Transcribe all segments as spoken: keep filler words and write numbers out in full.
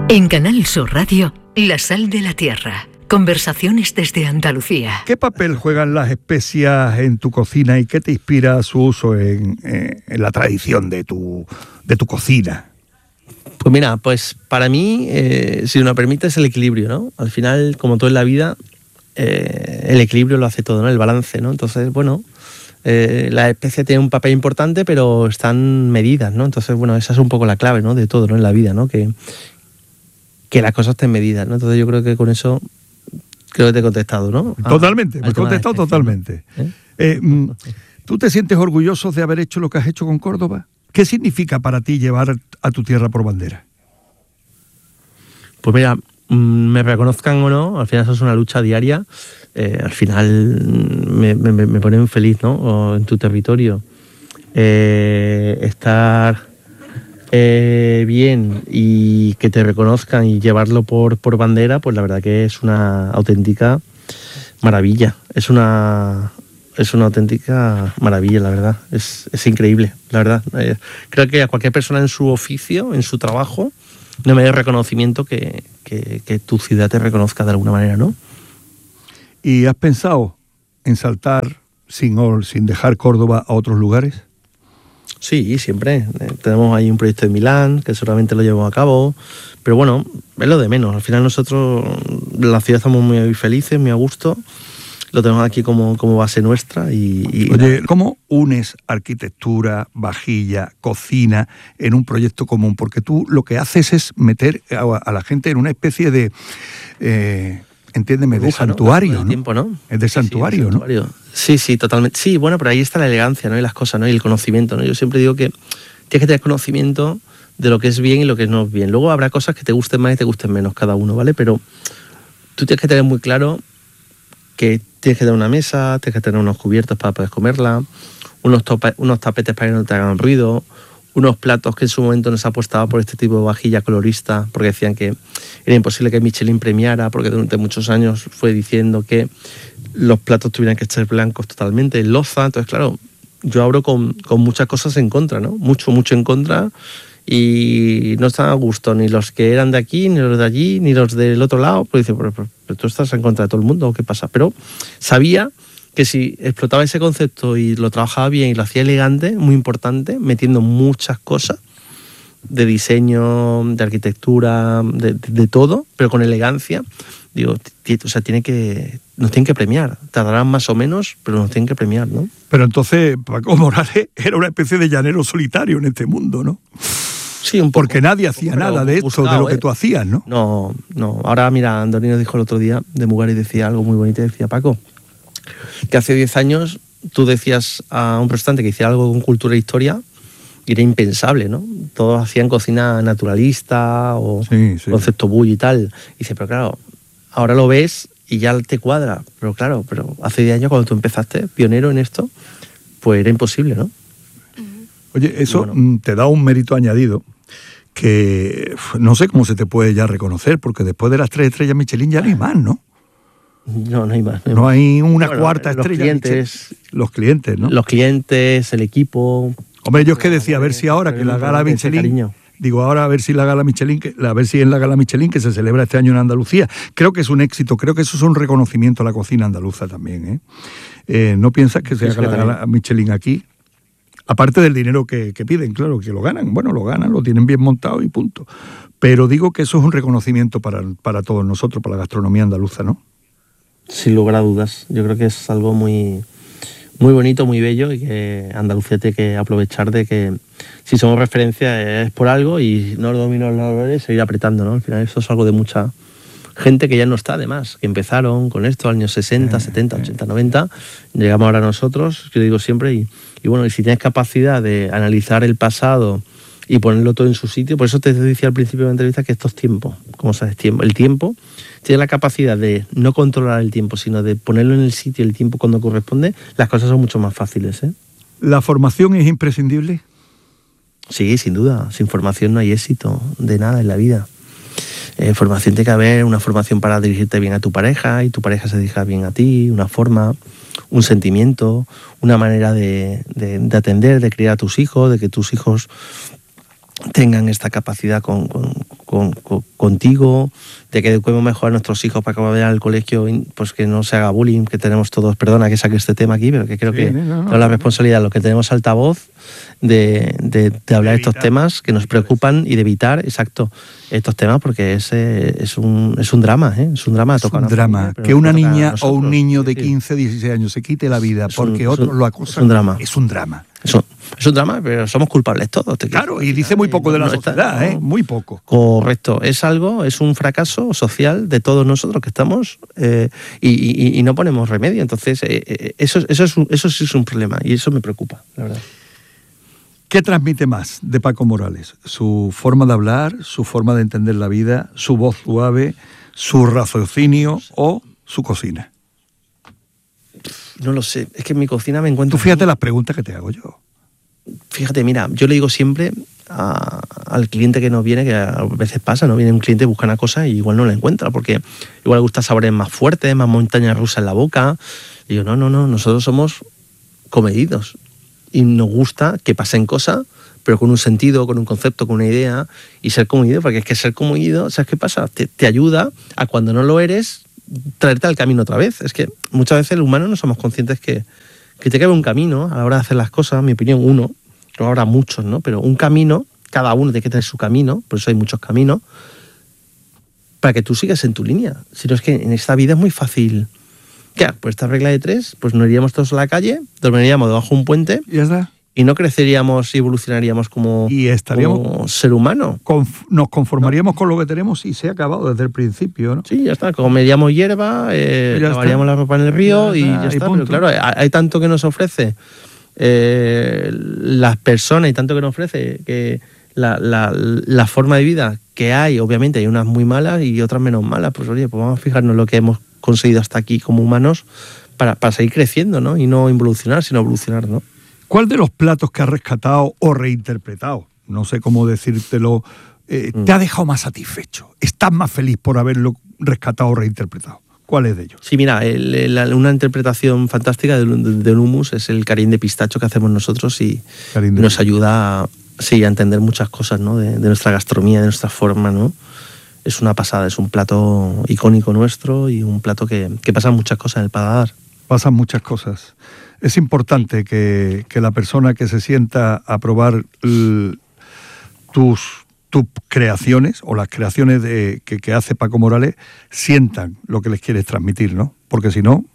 En Canal Sur Radio, La Sal de la Tierra. Conversaciones desde Andalucía. ¿Qué papel juegan las especias en tu cocina y qué te inspira su uso en, eh, en la tradición de tu, de tu cocina? Pues mira, pues para mí, eh, si me permite, es el equilibrio, ¿no? Al final, como todo en la vida, eh, el equilibrio lo hace todo, ¿no? El balance, ¿no? Entonces, bueno, eh, las especias tienen un papel importante, pero están medidas, ¿no? Entonces, bueno, esa es un poco la clave, ¿no? De todo, ¿no? En la vida, ¿no? Que, que las cosas estén medidas, ¿no? Entonces yo creo que con eso creo que te he contestado, ¿no? Totalmente, me he contestado especie, totalmente. ¿no? ¿Eh? Eh, ¿Tú te sientes orgulloso de haber hecho lo que has hecho con Córdoba? ¿Qué significa para ti llevar a tu tierra por bandera? Pues mira, me reconozcan o no, al final eso es una lucha diaria. Eh, al final me, me, me pone muy feliz, ¿no? O en tu territorio. Eh, estar eh, bien y que te reconozcan y llevarlo por, por bandera, pues la verdad que es una auténtica maravilla. Es una... Es una auténtica maravilla, la verdad. Es, es increíble, la verdad. Eh, creo que a cualquier persona en su oficio, en su trabajo, no me da reconocimiento que, que, que tu ciudad te reconozca de alguna manera, ¿no? ¿Y has pensado en saltar sin, sin dejar Córdoba a otros lugares? Sí, siempre. Eh, tenemos ahí un proyecto de Milán, que seguramente lo llevamos a cabo. Pero bueno, es lo de menos. Al final nosotros, en la ciudad, estamos muy felices, muy a gusto. Lo tenemos aquí como, como base nuestra. Y, y Oye, ¿cómo unes arquitectura, vajilla, cocina en un proyecto común? Porque tú lo que haces es meter a, a la gente en una especie de, eh, entiéndeme, de Burbuja, santuario, ¿no? ¿no? Tiempo, ¿no? Es de santuario, sí, sí, ¿no? santuario. Sí, sí, totalmente. Sí, bueno, pero ahí está la elegancia, ¿no? Y las cosas, ¿no? Y el conocimiento, ¿no? Yo siempre digo que tienes que tener conocimiento de lo que es bien y lo que no es bien. Luego habrá cosas que te gusten más y te gusten menos cada uno, ¿vale? Pero tú tienes que tener muy claro que tienes que tener una mesa, tienes que tener unos cubiertos para poder comerla, unos, topa, unos tapetes para que no te hagan ruido, unos platos que en su momento nos apostaba por este tipo de vajilla colorista, porque decían que era imposible que Michelin premiara, porque durante muchos años fue diciendo que los platos tuvieran que ser blancos totalmente, en loza. Entonces, claro, yo abro con, con muchas cosas en contra, ¿no? Mucho, mucho en contra, y no están a gusto ni los que eran de aquí, ni los de allí, ni los del otro lado. Pues dice, pero, pero, pero tú estás en contra de todo el mundo, ¿o qué pasa? Pero sabía que si explotaba ese concepto y lo trabajaba bien y lo hacía elegante, muy importante, metiendo muchas cosas de diseño, de arquitectura, de, de, de todo, pero con elegancia, digo, o sea, tiene que, nos tienen que premiar. Tardarán más o menos, pero nos tienen que premiar, ¿no? Pero entonces Paco Morales era una especie de llanero solitario en este mundo, ¿no? Sí, un poco. Porque nadie hacía nada de esto, buscado, de lo que tú hacías, ¿no? No, no. Ahora, mira, Antonio dijo el otro día de Mugar y decía algo muy bonito. Decía, Paco, que hace diez años tú decías a un restaurante que hiciera algo con cultura e historia y era impensable, ¿no? Todos hacían cocina naturalista o sí, sí. concepto bully y tal. Y dice, pero claro, ahora lo ves y ya te cuadra. Pero claro, pero hace diez años cuando tú empezaste, pionero en esto, pues era imposible, ¿no? Oye, eso bueno, te da un mérito añadido que no sé cómo se te puede ya reconocer, porque después de las tres estrellas Michelin ya no hay más, ¿no? No, no hay más. No hay, no hay una bueno, cuarta los estrella. Clientes, Michelin. Los clientes, ¿no? Los clientes, el equipo. Hombre, yo es que decía, a ver si ahora que la gala Michelin... Digo, ahora a ver si la gala Michelin, que, a ver si en la gala Michelin que se celebra este año en Andalucía, creo que es un éxito, creo que eso es un reconocimiento a la cocina andaluza también, ¿eh? eh ¿No piensas que se haga la gala Michelin aquí? Aparte del dinero que, que piden, claro, que lo ganan. Bueno, lo ganan, lo tienen bien montado y punto. Pero digo que eso es un reconocimiento para, para todos nosotros, para la gastronomía andaluza, ¿no? Sin lugar a dudas. Yo creo que es algo muy, muy bonito, muy bello y que Andalucía tiene que aprovechar de que si somos referencia es por algo y no domino los labores, seguir apretando, ¿no? Al final eso es algo de mucha gente que ya no está, además, que empezaron con esto años sesenta, eh, setenta, eh. ochenta, noventa. Llegamos ahora nosotros, yo digo siempre, y, y bueno, y si tienes capacidad de analizar el pasado y ponerlo todo en su sitio, por eso te decía al principio de la entrevista que estos tiempos, como sabes, tiempo, el tiempo, tiene la capacidad de no controlar el tiempo, sino de ponerlo en el sitio, el tiempo cuando corresponde, las cosas son mucho más fáciles, ¿eh? ¿La formación es imprescindible? Sí, sin duda. Sin formación no hay éxito de nada en la vida. Eh, formación tiene que haber, una formación para dirigirte bien a tu pareja y tu pareja se dirija bien a ti, una forma, un sentimiento, una manera de, de, de atender, de criar a tus hijos, de que tus hijos tengan esta capacidad con, con, con, con, contigo, de que eduquemos mejor a nuestros hijos para que vayan al colegio, pues que no se haga bullying, que tenemos todos, perdona que saque este tema aquí, pero que creo sí, que no, no, no, la responsabilidad, lo que tenemos altavoz de, de, de hablar de estos temas que nos preocupan y de evitar, exacto, estos temas, porque es, es, un, es un drama, ¿eh? Es un drama. Es un drama. Familia, que una niña o un niño de quince, dieciséis años se quite la vida porque un, otros lo acusan. Es un drama. Es un drama. Es un, es un drama, pero somos culpables todos. Claro, y dice muy poco de la no, sociedad, ¿eh? Muy poco. Correcto. Es algo, es un fracaso social de todos nosotros que estamos eh, y, y, y no ponemos remedio. Entonces, eh, eso, eso, es un, eso sí es un problema y eso me preocupa, la verdad. ¿Qué transmite más de Paco Morales? ¿Su forma de hablar, su forma de entender la vida, su voz suave, su raciocinio o su cocina? No lo sé, es que en mi cocina me encuentro... Tú fíjate las preguntas que te hago yo. Fíjate, mira, yo le digo siempre a, al cliente que nos viene, que a veces pasa, ¿no? Viene un cliente, busca una cosa y igual no la encuentra, porque igual le gusta sabores más fuertes, más montaña rusa en la boca. Y yo, no, no, no, nosotros somos comedidos y nos gusta que pasen cosas, pero con un sentido, con un concepto, con una idea, y ser comedido, porque es que ser comedido, ¿sabes qué pasa? Te, te ayuda a cuando no lo eres, traerte al camino otra vez. Es que muchas veces los humanos no somos conscientes que, que te cabe un camino a la hora de hacer las cosas, en mi opinión, uno, no habrá muchos, ¿no? Pero un camino, cada uno tiene que tener su camino, por eso hay muchos caminos, para que tú sigas en tu línea. Si no, es que en esta vida es muy fácil. ¿Qué? Pues esta regla de tres, pues nos iríamos todos a la calle, dormiríamos debajo de un puente. ¿Y ya está? Y no creceríamos y evolucionaríamos como, y estaríamos como ser humano. Conf- nos conformaríamos ¿no? con lo que tenemos y se ha acabado desde el principio, ¿no? Sí, ya está. Comeríamos hierba, eh, lavaríamos la ropa en el río y ya, y ya está. Y pero claro, hay, hay tanto que nos ofrece eh, las personas y tanto que nos ofrece que la, la, la forma de vida que hay, obviamente hay unas muy malas y otras menos malas. Pues oye, pues vamos a fijarnos en lo que hemos conseguido hasta aquí como humanos para, para seguir creciendo, ¿no? Y no involucionar, sino evolucionar, ¿no? ¿Cuál de los platos que has rescatado o reinterpretado, no sé cómo decírtelo, eh, mm. te ha dejado más satisfecho? ¿Estás más feliz por haberlo rescatado o reinterpretado? ¿Cuál es de ellos? Sí, mira, el, el, una interpretación fantástica del, del hummus es el carín de pistacho que hacemos nosotros y nos ayuda a, sí, a entender muchas cosas, ¿no? de, de nuestra gastronomía, de nuestra forma, ¿no? Es una pasada, es un plato icónico nuestro y un plato que, que pasa muchas cosas en el paladar. Pasan muchas cosas. Es importante que, que la persona que se sienta a probar l, tus, tus creaciones o las creaciones de, que, que hace Paco Morales sientan lo que les quieres transmitir, ¿no? Porque si no...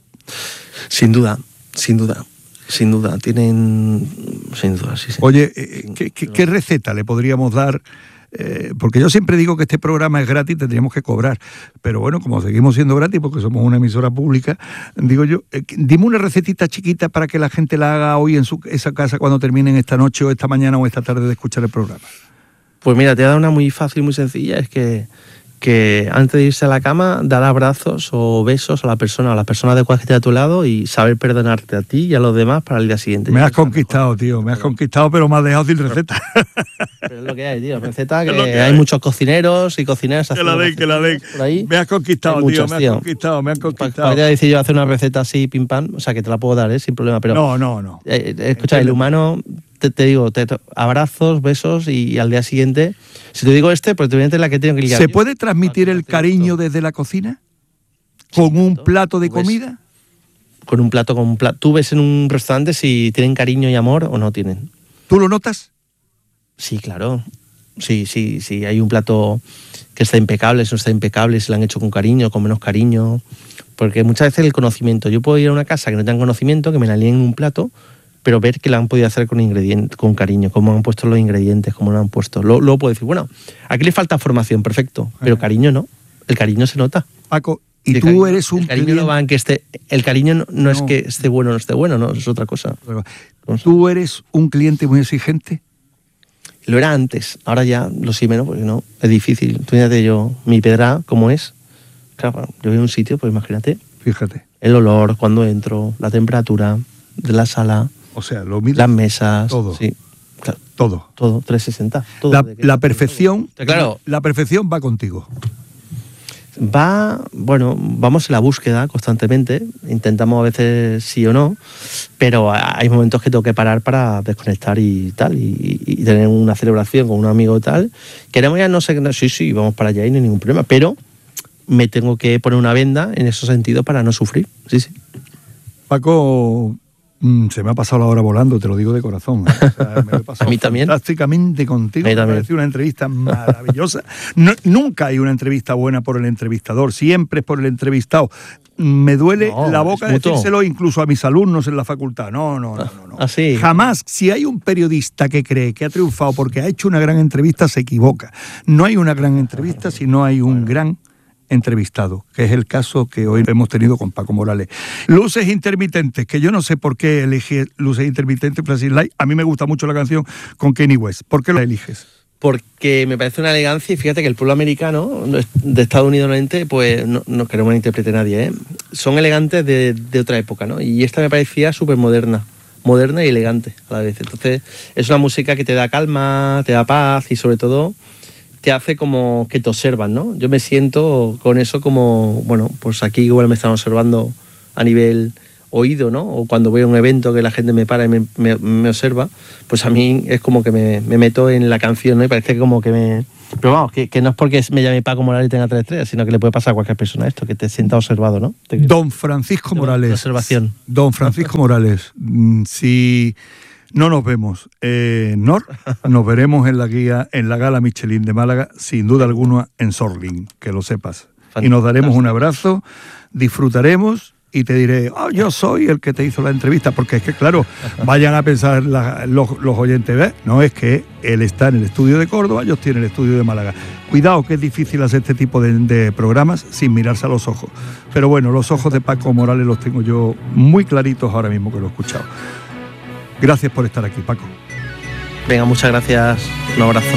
Sin duda, sin duda. Sin duda, tienen... Sin duda, sí, sí. Oye, eh, ¿qué, qué, ¿qué receta le podríamos dar? Eh, porque yo siempre digo que este programa es gratis, tendríamos que cobrar, pero bueno, como seguimos siendo gratis porque somos una emisora pública, digo yo, eh, dime una recetita chiquita para que la gente la haga hoy en su esa casa cuando terminen esta noche o esta mañana o esta tarde de escuchar el programa. Pues mira, te voy a dar una muy fácil, muy sencilla, es que, que antes de irse a la cama, dar abrazos o besos a la persona, a la persona adecuada que esté a tu lado y saber perdonarte a ti y a los demás para el día siguiente. Me has conquistado, tío, me has conquistado, pero me has dejado sin receta. Pero es lo que hay, tío, receta que, que hay, hay muchos cocineros y cocineras. Que la den, que la den. Por ahí. Me has conquistado, tío, muchos, me has tío. conquistado, me has conquistado. Podría decir yo hacer una receta así, pim pam, o sea, que te la puedo dar, ¿eh? Sin problema, pero... No, no, no. Eh, escucha, el humano... Te, te digo, te, abrazos, besos y, y al día siguiente, si te digo este, pues te voy a decir la que tengo que ligar. ¿Se yo. puede transmitir el cariño desde la cocina? ¿Con sí, un plato de comida? Con un plato, con un plato. Tú ves en un restaurante si tienen cariño y amor o no tienen. ¿Tú lo notas? Sí, claro. Sí, sí, sí. Hay un plato que está impecable, si no está impecable, si lo han hecho con cariño, con menos cariño. Porque muchas veces el conocimiento. Yo puedo ir a una casa que no tenga conocimiento, que me la líen en un plato, pero ver que la han podido hacer con ingredientes, con cariño, cómo han puesto los ingredientes, cómo lo han puesto. Luego, luego puedo decir, bueno, aquí le falta formación, perfecto, pero Ajá. cariño no. El cariño se nota. Paco, y el tú cariño, eres un el cariño cliente... no va en que esté, el cariño no, no, no es que esté bueno o no esté bueno, no, es otra cosa. ¿Tú eres un cliente muy exigente? Lo era antes, ahora ya lo sí menos, porque no, es difícil. Tú fíjate yo, mi pedra, ¿cómo es? Claro, yo voy a un sitio, pues imagínate. Fíjate. El olor, cuando entro, la temperatura de la sala... O sea, lo mismo. Las mesas. Todo. Sí, claro. Todo. Todo, trescientos sesenta. Todo la, la perfección, todo. Claro. La perfección va contigo. Va, bueno, vamos en la búsqueda constantemente, intentamos a veces sí o no, pero hay momentos que tengo que parar para desconectar y tal, y, y tener una celebración con un amigo y tal. Queremos ya no sé, no, sí, sí, vamos para allá y no hay ningún problema, pero me tengo que poner una venda en esos sentidos para no sufrir, sí, sí. Paco, mm, se me ha pasado la hora volando, te lo digo de corazón. ¿eh? O sea, me lo he pasado a mí también. Fantásticamente contigo. A mí también. Me ha parecido una entrevista maravillosa. No, nunca hay una entrevista buena por el entrevistador, siempre es por el entrevistado. Me duele no, la boca decírselo incluso a mis alumnos en la facultad. No, no, no, no. no. Así. Jamás, si hay un periodista que cree que ha triunfado porque ha hecho una gran entrevista, se equivoca. No hay una gran entrevista si no hay un gran entrevistado, que es el caso que hoy hemos tenido con Paco Morales. Luces intermitentes, que yo no sé por qué elegí Luces intermitentes, Flashing Light. A mí me gusta mucho la canción con Kanye West. ¿Por qué la eliges? Porque me parece una elegancia y fíjate que el pueblo americano de Estados Unidos normalmente, pues no, no queremos interpretar a nadie, ¿eh? Son elegantes de, de otra época, ¿no? Y esta me parecía súper moderna, moderna y elegante a la vez. Entonces es una música que te da calma, te da paz y sobre todo te hace como que te observan, ¿no? Yo me siento con eso como, bueno, pues aquí igual me están observando a nivel oído, ¿no? O cuando voy a un evento que la gente me para y me, me, me observa, pues a mí es como que me, me meto en la canción, ¿no? Y parece como que me... Pero vamos, que, que no es porque me llame Paco Morales y tenga tres estrellas, sino que le puede pasar a cualquier persona esto, que te sienta observado, ¿no? Te... Don Francisco Morales. Observación. Don Francisco Morales, si... no nos vemos en N O R, nos veremos en la guía, en la Gala Michelin de Málaga, sin duda alguna en Sorling, que lo sepas. Fantástico. Y nos daremos un abrazo, disfrutaremos y te diré, oh, yo soy el que te hizo la entrevista, porque es que, claro, vayan a pensar la, los, los oyentes, ¿ves? No, es que él está en el estudio de Córdoba, yo estoy en el estudio de Málaga. Cuidado, que es difícil hacer este tipo de, de programas sin mirarse a los ojos. Pero bueno, los ojos de Paco Morales los tengo yo muy claritos ahora mismo que lo he escuchado. Gracias por estar aquí, Paco. Venga, muchas gracias. Un abrazo.